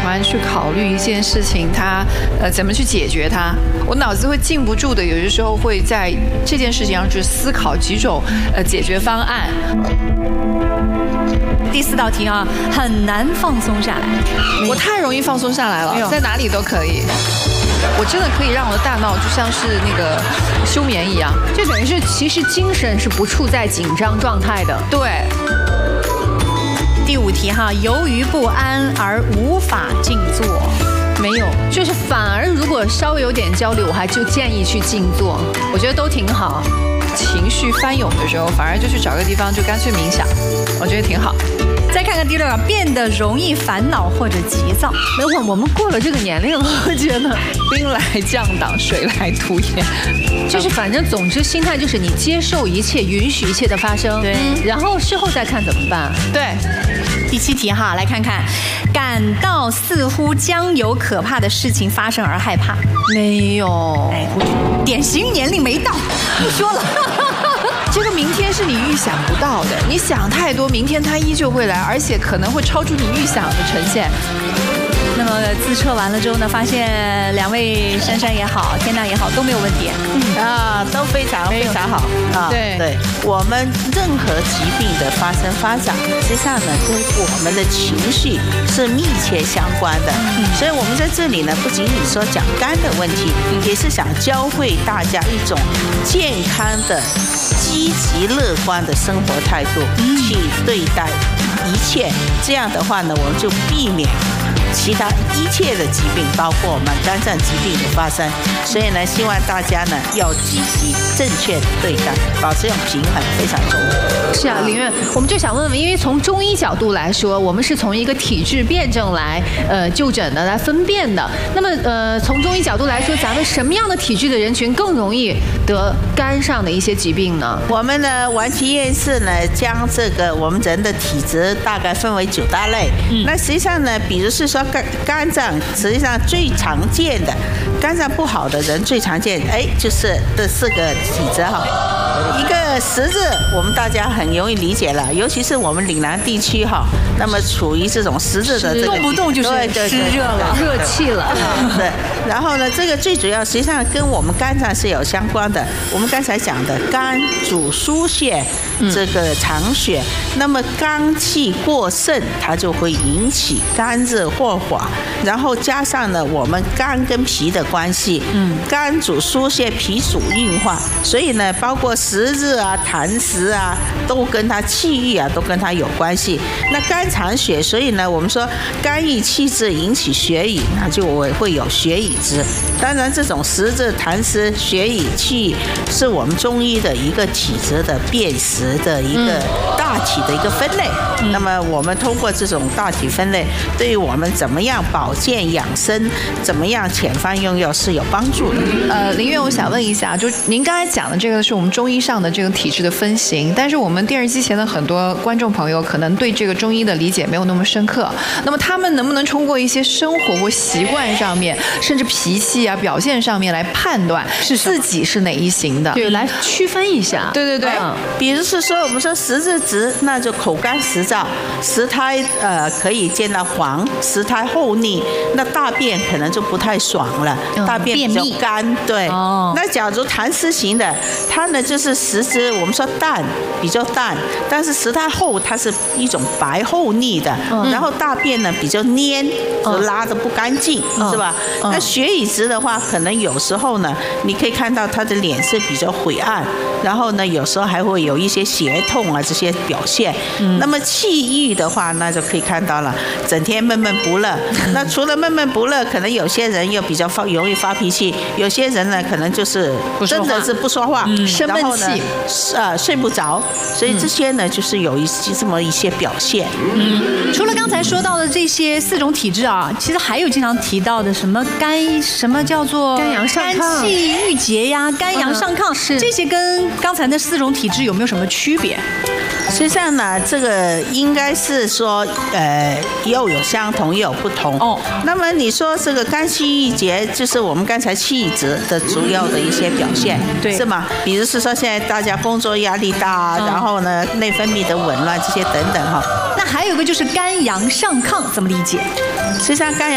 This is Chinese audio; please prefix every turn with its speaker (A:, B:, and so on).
A: 欢去考虑一件事情，它怎么去解决它。我脑子会禁不住的，有的时候会在这件事情上去思考几种解决方案。
B: 第4道题啊，很难放松下来。
A: 我太容易放松下来了，在哪里都可以。我真的可以让我的大脑就像是那个休眠一样，
C: 就等于是其实精神是不处在紧张状态的。
A: 对。
B: 第5题哈，由于不安而无法静坐。
C: 没有，就是反而如果稍微有点焦虑，我还就建议去静坐，我觉得都挺好。
A: 情绪翻涌的时候，反而就去找个地方就干脆冥想，我觉得挺好。
B: 再看看第6个，变得容易烦恼或者急躁。
C: 没有，我们过了这个年龄了，我觉得
A: 兵来将挡，水来土掩，
C: 就是反正总之心态就是你接受一切，允许一切的发生，
B: 对，
C: 然后事后再看怎么办。
A: 对。
B: 第7题哈，来看看，感到似乎将有可怕的事情发生而害怕。
A: 没有，
B: 典型年龄没到，不说了。
A: 这个明天是你预想不到的，你想太多，明天它依旧会来，而且可能会超出你预想的呈现。
B: 那么自测完了之后呢，发现2位珊珊也好，天娜也好都没有问题。
D: 都非常好啊。
A: 对，
D: 我们任何疾病的发生发展，实际上呢跟我们的情绪是密切相关的。所以我们在这里呢，不仅仅说讲肝的问题，也是想教会大家一种健康的、积极乐观的生活态度去对待一切。这样的话呢，我们就避免其他一切的疾病，包括我们肝脏疾病的发生。所以呢，希望大家呢要积极正确的对待，保持一种平衡非常重要。
C: 是啊，林院，我们就想问问，因为从中医角度来说，我们是从一个体质辩证来就诊的，来分辨的。那么从中医角度来说，咱们什么样的体质的人群更容易得肝上的一些疾病呢？
D: 我们呢，丸崎院士呢将这个我们人的体质大概分为9大类。那实际上呢，比如是说肝脏，实际上最常见的肝脏不好的人最常见，就是这4个体质哈。一个10字，我们大家很容易理解了，尤其是我们岭南地区哈，那么处于这种10字的这个
B: 动不动就是湿热了、
C: 热气了。
D: 对，然后呢，这个最主要实际上跟我们肝脏是有相关的。我们刚才讲的肝主疏泄，这个藏血，那么肝气过盛，它就会引起肝热或滑，然后加上呢，我们肝跟脾的关系，肝主疏泄，脾主运化，所以呢，包括食日啊、痰湿啊，都跟它气郁啊，都跟它有关系。那肝藏血，所以呢，我们说肝郁气滞引起血瘀，那就会有血瘀之。当然，这种食日、痰湿、血瘀、气郁，是我们中医的一个体质的辨识的一个大体的一个分类。那么我们通过这种大体分类，对于我们怎么样保健养生，怎么样遣方用药是有帮助的。
A: 林院，我想问一下，就您刚才讲的这个是我们中医上的这个体质的分型，但是我们电视机前的很多观众朋友可能对这个中医的理解没有那么深刻，那么他们能不能通过一些生活或习惯上面，甚至脾气啊表现上面来判断自己是哪一型的？
C: 对，来区分一下。
A: 对，
D: 比如是说我们说食日直，那就口干舌燥，食苔可以见到黄，食苔厚腻，那大便可能就不太爽了，大便比较干。对，那假如痰湿型的，它呢就是食指我们说淡，比较淡，但是食苔厚，它是一种白厚腻的，然后大便呢比较黏，就拉得不干净，是吧？那血瘀直的话，可能有时候呢，你可以看到他的脸色比较晦暗，然后呢，有时候还会有一些血痛啊这些表现。那么气郁的话，那就可以看到了，整天闷闷不乐。那除了闷闷不乐，可能有些人又比较容易发脾气，有些人呢可能就是真的是不说话，
A: 生闷气，
D: 睡不着，所以这些呢就是有这么一些表现。
B: 除了刚才说到的这些4种体质啊，其实还有经常提到的什么什么叫做
C: 肝阳上亢、
B: 肝气郁结呀、肝阳上亢，这些跟刚才那4种体质有没有什么区别？
D: 实际上呢，这个应该是说，又有相同又有不同。那么你说这个肝气郁结，就是我们刚才气质的主要的一些表现，是吗？比如是说现在大家工作压力大，然后呢内分泌的紊乱这些等等哈。
B: 那还有个就是肝阳上亢，怎么理解？
D: 实际上肝阳